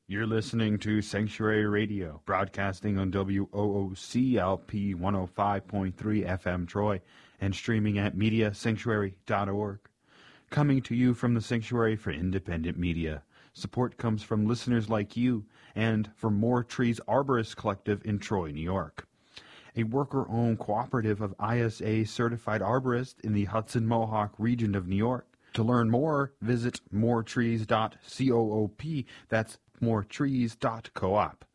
You're listening to Sanctuary Radio, broadcasting on WOOCLP 105.3 FM Troy and streaming at MediaSanctuary.org. Coming to you from the Sanctuary for Independent Media. Support comes from listeners like you and from More Trees Arborist Collective in Troy, New York, a worker-owned cooperative of ISA-certified arborists in the Hudson Mohawk region of New York. To learn more, visit moretrees.coop. That's moretrees.coop.